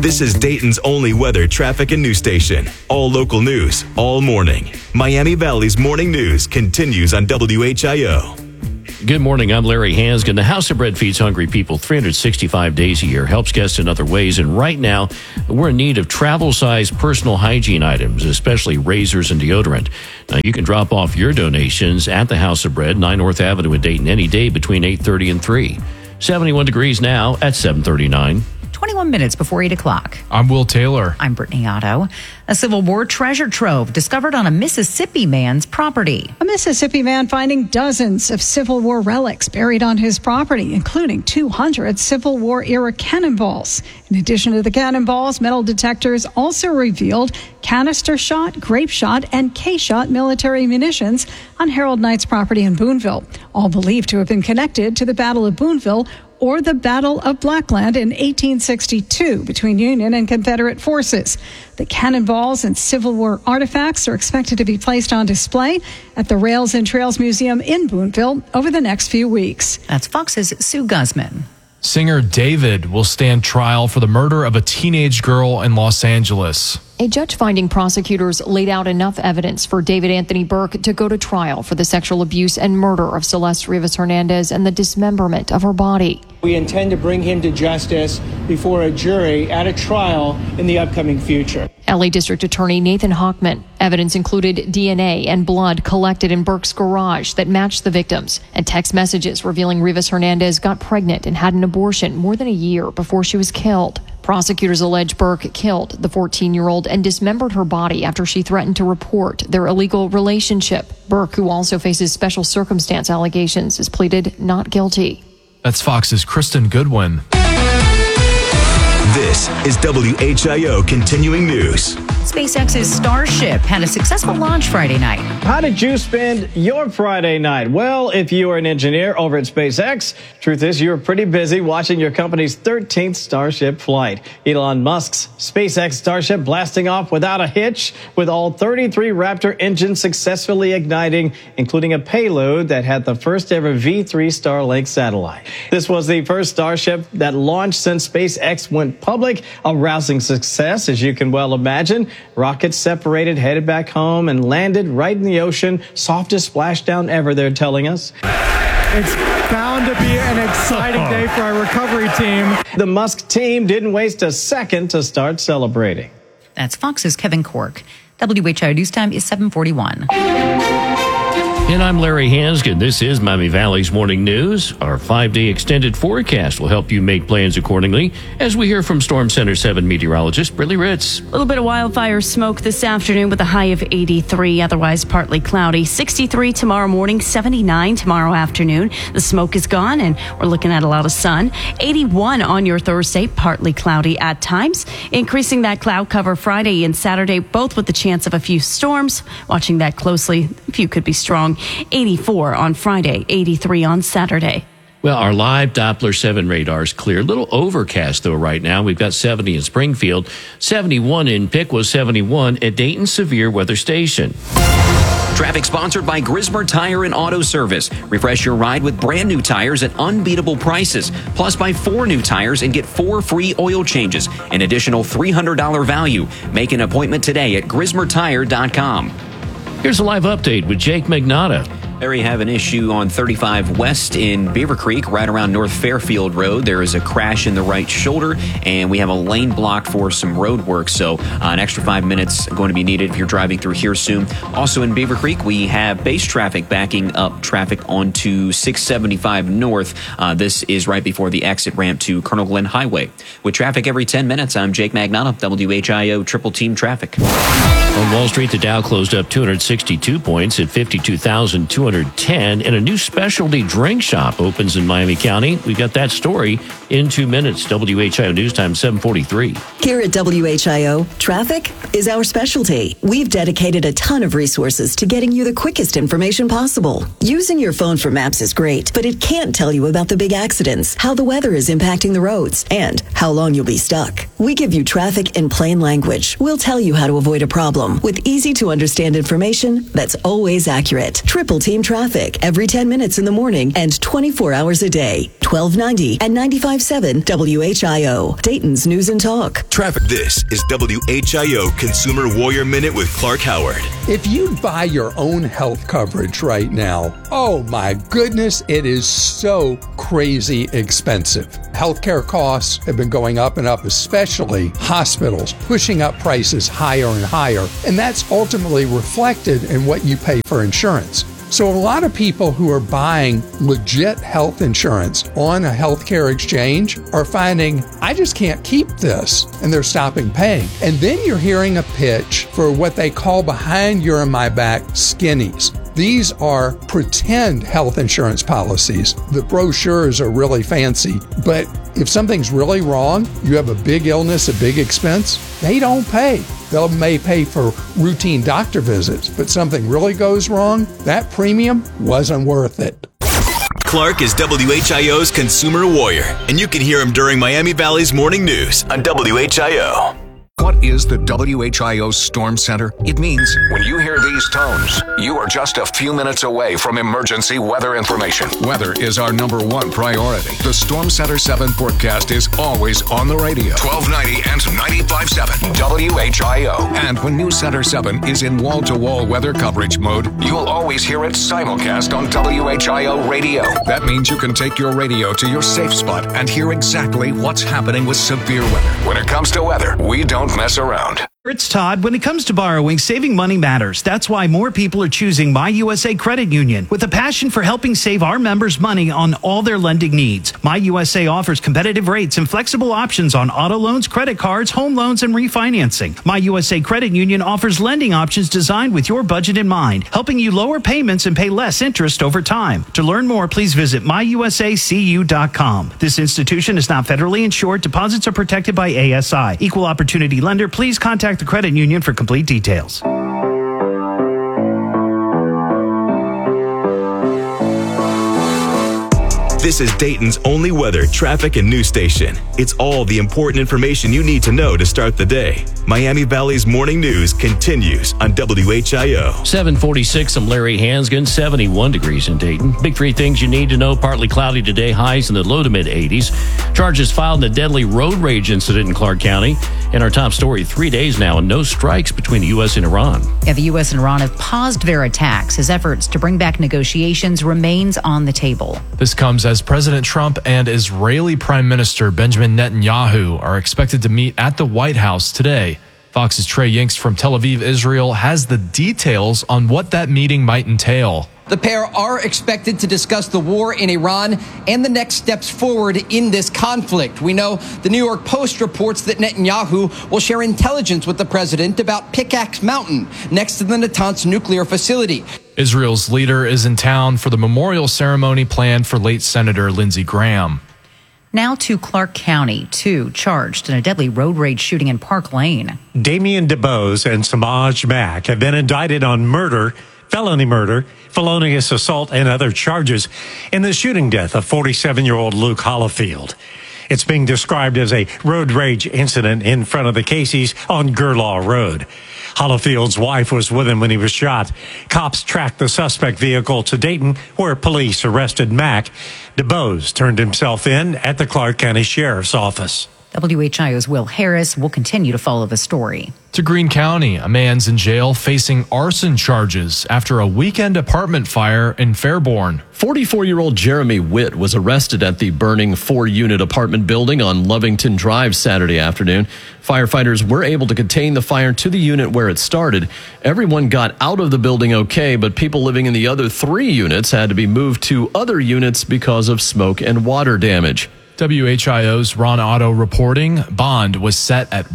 S3: This is Dayton's only weather, traffic, and news station. All local news, all morning. Miami Valley's morning news continues on WHIO.
S5: Good morning. I'm Larry Hansgen. The House of Bread feeds hungry people 365 days a year, helps guests in other ways. And right now, we're in need of travel-sized personal hygiene items, especially razors and deodorant. Now, you can drop off your donations at the House of Bread, 9 North Avenue in Dayton, any day between 8:30 and 3. 71 degrees now at 7:39.
S7: 21 minutes before 8 o'clock.
S8: I'm Will Taylor.
S7: I'm Brittany Otto. A Civil War treasure trove discovered on a Mississippi man's property.
S4: A Mississippi man finding dozens of Civil War relics buried on his property, including 200 Civil War era cannonballs. In addition to the cannonballs, metal detectors also revealed canister shot, grape shot, and K-shot military munitions on Harold Knight's property in Boonville, all believed to have been connected to the Battle of Boonville or the Battle of Blackland in 1862 between Union and Confederate forces. The cannonballs and Civil War artifacts are expected to be placed on display at the Rails and Trails Museum in Boonville over the next few weeks.
S7: That's Fox's Sue Guzman.
S8: Singer David will stand trial for the murder of a teenage girl in Los Angeles.
S6: A judge finding prosecutors laid out enough evidence for David Anthony Burke to go to trial for the sexual abuse and murder of Celeste Rivas Hernandez and the dismemberment of her body.
S11: We intend to bring him to justice before a jury at a trial in the upcoming future.
S6: LA District Attorney Nathan Hochman. Evidence included DNA and blood collected in Burke's garage that matched the victims, and text messages revealing Rivas Hernandez got pregnant and had an abortion more than a year before she was killed. Prosecutors allege Burke killed the 14-year-old and dismembered her body after she threatened to report their illegal relationship. Burke, who also faces special circumstance allegations, is pleaded not guilty.
S8: That's Fox's Kristen Goodwin.
S3: This is WHIO Continuing News.
S7: SpaceX's Starship had a successful launch Friday night.
S12: How did you spend your Friday night? Well, if you are an engineer over at SpaceX, truth is you were pretty busy watching your company's 13th Starship flight. Elon Musk's SpaceX Starship blasting off without a hitch, with all 33 Raptor engines successfully igniting, including a payload that had the first ever V3 Starlink satellite. This was the first Starship that launched since SpaceX went public, a rousing success, as you can well imagine. Rockets separated, headed back home, and landed right in the ocean. Softest splashdown ever, they're telling us.
S14: It's bound to be an exciting day for our recovery team.
S12: The Musk team didn't waste a second to start celebrating.
S7: That's Fox's Kevin Cork. WHIO News Time is 7:41.
S5: And I'm Larry Hansgen. This is Miami Valley's Morning News. Our 5-day extended forecast will help you make plans accordingly as we hear from Storm Center 7 meteorologist Brittany Ritz.
S9: A little bit of wildfire smoke this afternoon with a high of 83, otherwise partly cloudy. 63 tomorrow morning, 79 tomorrow afternoon. The smoke is gone and we're looking at a lot of sun. 81 on your Thursday, partly cloudy at times. Increasing that cloud cover Friday and Saturday, both with the chance of a few storms. Watching that closely, a few could be strong. 84 on Friday, 83 on Saturday.
S5: Well, our live Doppler 7 radar is clear. A little overcast, though, right now. We've got 70 in Springfield, 71 in Piqua, 71 at Dayton Severe Weather Station.
S10: Traffic sponsored by Grismer Tire and Auto Service. Refresh your ride with brand new tires at unbeatable prices. Plus, buy 4 new tires and get 4 free oil changes. An additional $300 value. Make an appointment today at GrismerTire.com.
S5: Here's a live update with Jake Magnotta.
S10: There you have an issue on 35 West in Beaver Creek, right around North Fairfield Road. There is a crash in the right shoulder, and we have a lane blocked for some road work. So an extra 5 minutes going to be needed if you're driving through here soon. Also in Beaver Creek, we have base traffic backing up traffic onto 675 North. This is right before the exit ramp to Colonel Glenn Highway. With traffic every 10 minutes, I'm Jake Magnotta, WHIO Triple Team Traffic.
S5: On Wall Street, the Dow closed up 262 points at 52,210, and a new specialty drink shop opens in Miami County. We got that story in 2 minutes. WHIO News Time 7:43.
S18: Here at WHIO, traffic is our specialty. We've dedicated a ton of resources to getting you the quickest information possible. Using your phone for maps is great, but it can't tell you about the big accidents, how the weather is impacting the roads, and how long you'll be stuck. We give you traffic in plain language. We'll tell you how to avoid a problem with easy to understand information that's always accurate. Triple Team same traffic every 10 minutes in the morning and 24 hours a day. 1290 and 95.7 WHIO, Dayton's News and Talk.
S3: Traffic. This is WHIO Consumer Warrior Minute with Clark Howard.
S1: If you buy your own health coverage right now, oh my goodness, it is so crazy expensive. Healthcare costs have been going up and up, especially hospitals, pushing up prices higher and higher. And that's ultimately reflected in what you pay for insurance. So a lot of people who are buying legit health insurance on a healthcare exchange are finding, I just can't keep this, and they're stopping paying. And then you're hearing a pitch for what they call behind your and my back skinnies. These are pretend health insurance policies. The brochures are really fancy, but if something's really wrong, you have a big illness, a big expense, they don't pay. They may pay for routine doctor visits, but something really goes wrong, that premium wasn't worth it.
S3: Clark is WHIO's Consumer Warrior, and you can hear him during Miami Valley's Morning News on WHIO.
S2: What is the WHIO Storm Center? It means when you hear these tones, you are just a few minutes away from emergency weather information. Weather is our #1 priority. The Storm Center 7 forecast is always on the radio. 1290 and 95.7 WHIO. And when News Center 7 is in wall-to-wall weather coverage mode, you'll always hear it simulcast on WHIO radio. That means you can take your radio to your safe spot and hear exactly what's happening with severe weather. When it comes to weather, we don't mess around.
S15: It's Todd. When it comes to borrowing, saving money matters. That's why more people are choosing My USA Credit Union with a passion for helping save our members money on all their lending needs. My USA offers competitive rates and flexible options on auto loans, credit cards, home loans, and refinancing. My USA Credit Union offers lending options designed with your budget in mind, helping you lower payments and pay less interest over time. To learn more, please visit myusacu.com. This institution is not federally insured. Deposits are protected by ASI. Equal opportunity lender. Please contact the credit union for complete details.
S3: This is Dayton's only weather, traffic, and news station. It's all the important information you need to know to start the day. Miami Valley's Morning News continues on WHIO.
S5: 746, I'm Larry Hansgen, 71 degrees in Dayton. Big three things you need to know. Partly cloudy today, highs in the low to mid 80s. Charges filed in a deadly road rage incident in Clark County. And our top story, 3 days now and no strikes between the U.S. and Iran.
S7: Yeah, the U.S. and Iran have paused their attacks as efforts to bring back negotiations remains on the table.
S8: This comes as President Trump and Israeli Prime Minister Benjamin Netanyahu are expected to meet at the White House today. Fox's Trey Yinks from Tel Aviv, Israel, has the details on what that meeting might entail.
S22: The pair are expected to discuss the war in Iran and the next steps forward in this conflict. We know the New York Post reports that Netanyahu will share intelligence with the president about Pickaxe Mountain, next to the Natanz nuclear facility.
S8: Israel's leader is in town for the memorial ceremony planned for late Senator Lindsey Graham.
S7: Now to Clark County, 2 charged in a deadly road rage shooting in Park Lane.
S13: Damian DeBose and Samaj Mack have been indicted on murder, felony murder, felonious assault, and other charges in the shooting death of 47-year-old Luke Hollifield. It's being described as a road rage incident in front of the Casey's on Gerlaw Road. Hollifield's wife was with him when he was shot. Cops tracked the suspect vehicle to Dayton, where police arrested Mack. DeBose turned himself in at the Clark County Sheriff's Office.
S7: WHIO's Will Harris will continue to follow the story.
S8: To Greene County, a man's in jail facing arson charges after a weekend apartment fire in Fairborn.
S23: 44-year-old Jeremy Witt was arrested at the burning 4-unit apartment building on Lovington Drive Saturday afternoon. Firefighters were able to contain the fire to the unit where it started. Everyone got out of the building okay, but people living in the other 3 units had to be moved to other units because of smoke and water damage.
S8: WHIO's Ron Otto reporting bond was set at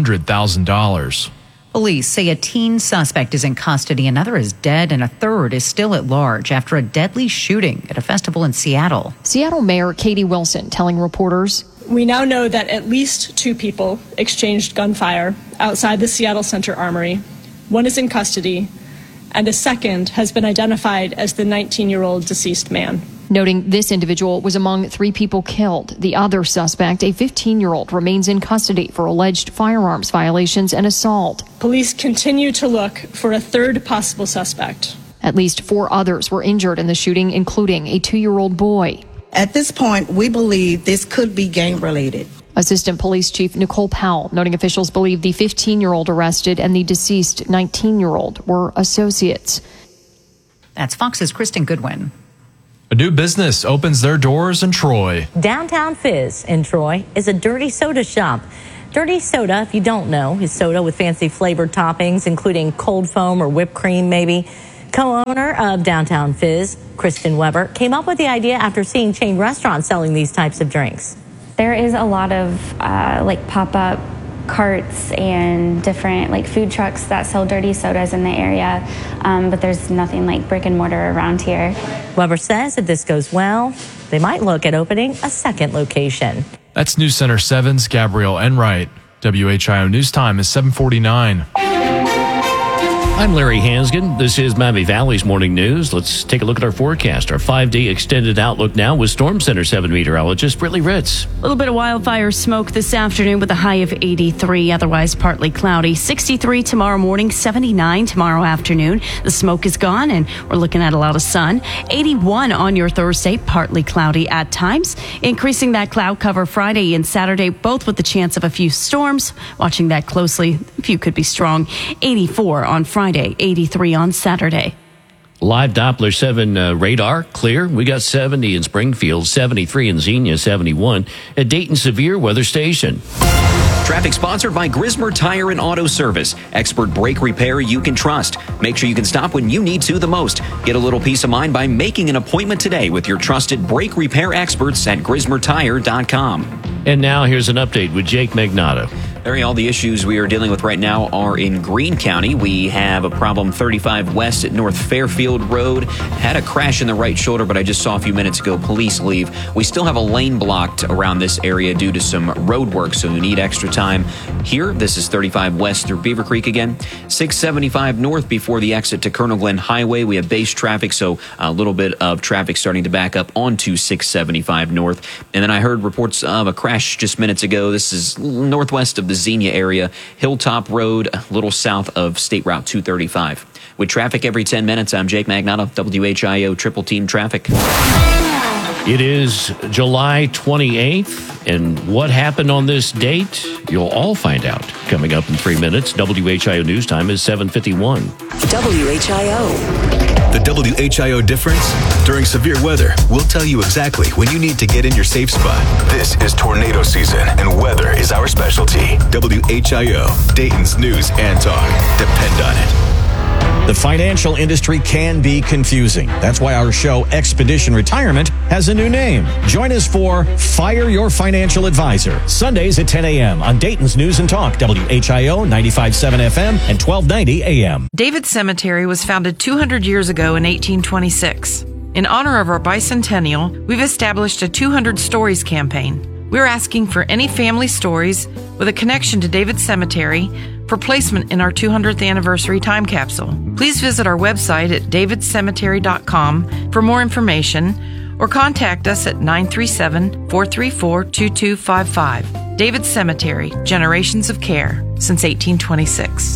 S8: $100,000.
S7: Police say a teen suspect is in custody, another is dead, and a third is still at large after a deadly shooting at a festival in Seattle.
S6: Seattle Mayor Katie Wilson telling reporters,
S24: "We now know that at least 2 people exchanged gunfire outside the Seattle Center Armory. 1 is in custody, and a second has been identified as the 19-year-old deceased man."
S6: Noting this individual was among 3 people killed. The other suspect, a 15-year-old, remains in custody for alleged firearms violations and assault.
S24: Police continue to look for a third possible suspect.
S6: At least 4 others were injured in the shooting, including a 2-year-old boy.
S16: At this point, we believe this could be gang-related.
S6: Assistant Police Chief Nicole Powell noting officials believe the 15-year-old arrested and the deceased 19-year-old were associates.
S7: That's Fox's Kristen Goodwin.
S8: A new business opens their doors in Troy.
S17: Downtown Fizz in Troy is a dirty soda shop. Dirty soda, if you don't know, is soda with fancy flavored toppings, including cold foam or whipped cream, maybe. Co-owner of Downtown Fizz, Kristen Weber, came up with the idea after seeing chain restaurants selling these types of drinks.
S19: There is a lot of pop-up carts and different food trucks that sell dirty sodas in the area, but there's nothing like brick and mortar around here.
S17: Weber says if this goes well, they might look at opening a second location.
S8: That's News Center 7's Gabrielle Enright. WHIO News Time is 7:49.
S5: I'm Larry Hansgen. This is Miami Valley's Morning News. Let's take a look at our forecast. Our 5-day extended outlook now with Storm Center 7 meteorologist Brittany Ritz.
S9: A little bit of wildfire smoke this afternoon with a high of 83, otherwise partly cloudy. 63 tomorrow morning, 79 tomorrow afternoon. The smoke is gone and we're looking at a lot of sun. 81 on your Thursday, partly cloudy at times. Increasing that cloud cover Friday and Saturday, both with the chance of a few storms. Watching that closely, a few could be strong. 84 on Friday, 83 on Saturday.
S5: Live Doppler 7 radar, clear. We got 70 in Springfield, 73 in Xenia, 71 at Dayton Severe Weather Station.
S10: Traffic sponsored by Grismer Tire and Auto Service. Expert brake repair you can trust. Make sure you can stop when you need to the most. Get a little peace of mind by making an appointment today with your trusted brake repair experts at GrismerTire.com.
S5: And now here's an update with Jake Magnato.
S10: Larry, all the issues we are dealing with right now are in Greene County. We have a problem 35 west at North Fairfield Road. Had a crash in the right shoulder, but I just saw a few minutes ago police leave. We still have a lane blocked around this area due to some road work, so you need extra time. Here, this is 35 west through Beaver Creek again. 675 north before the exit to Colonel Glenn Highway. We have base traffic, so a little bit of traffic starting to back up onto 675 north. And then I heard reports of a crash just minutes ago. This is northwest of the Xenia area, Hilltop Road, a little south of State Route 235. With traffic every 10 minutes, I'm Jake Magnato, WHIO Triple Team Traffic.
S5: It is July 28th, and what happened on this date, you'll all find out coming up in 3 minutes. WHIO News Time is 7:51.
S18: WHIO.
S3: The WHIO difference? During severe weather, we'll tell you exactly when you need to get in your safe spot. This is tornado season, and weather is our specialty. WHIO, Dayton's news and talk. Depend on it.
S21: The financial industry can be confusing. That's why our show, Expedition Retirement, has a new name. Join us for Fire Your Financial Advisor, Sundays at 10 a.m. on Dayton's News and Talk, WHIO 95.7 FM and 1290 AM.
S25: David Cemetery was founded 200 years ago in 1826. In honor of our bicentennial, we've established a 200 Stories campaign. We're asking for any family stories with a connection to David Cemetery for placement in our 200th anniversary time capsule. Please visit our website at davidcemetery.com for more information or contact us at 937-434-2255. David Cemetery, Generations of Care, since 1826.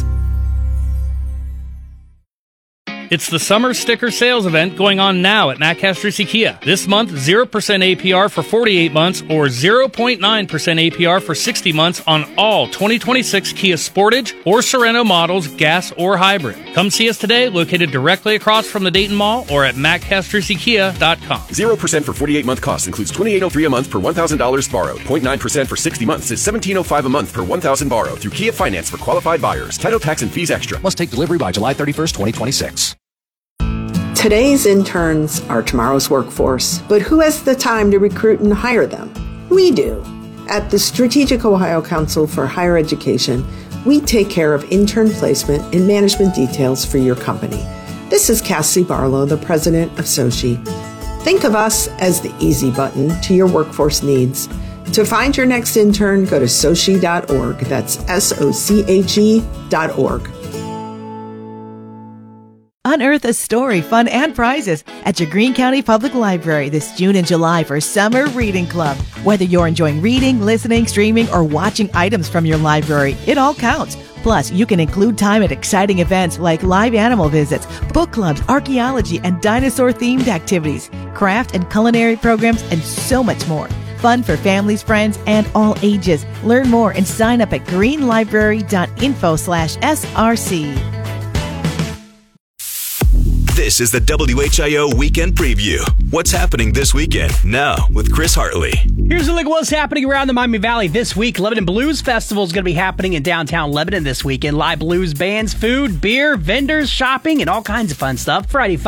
S26: It's the summer sticker sales event going on now at Matt Castrucci Kia. This month, 0% APR for 48 months or 0.9% APR for 60 months on all 2026 Kia Sportage or Sorento models, gas or hybrid. Come see us today, located directly across from the Dayton Mall or at mattcastruccikia.com.
S20: 0% for 48-month cost includes $2,803 a month per $1,000 borrowed. 0.9% for 60 months is $1,705 a month per $1,000 borrowed through Kia Finance for qualified buyers. Title, tax, and fees extra.
S27: Must take delivery by July 31st, 2026.
S28: Today's interns are tomorrow's workforce, but who has the time to recruit and hire them? We do. At the Strategic Ohio Council for Higher Education, we take care of intern placement and management details for your company. This is Cassie Barlow, the president of SOCHI. Think of us as the easy button to your workforce needs. To find your next intern, go to sochi.org. That's SOCHE.org.
S1: Unearth a story, fun, and prizes at your Greene County Public Library this June and July for Summer Reading Club. Whether you're enjoying reading, listening, streaming, or watching items from your library, it all counts. Plus, you can include time at exciting events like live animal visits, book clubs, archaeology, and dinosaur-themed activities, craft and culinary programs, and so much more. Fun for families, friends, and all ages. Learn more and sign up at greenlibrary.info/SRC.
S3: This is the WHIO Weekend Preview. What's happening this weekend? Now with Chris Hartley.
S2: Here's a look at what's happening around the Miami Valley this week. Lebanon Blues Festival is going to be happening in downtown Lebanon this weekend. Live blues bands, food, beer, vendors, shopping, and all kinds of fun stuff. Friday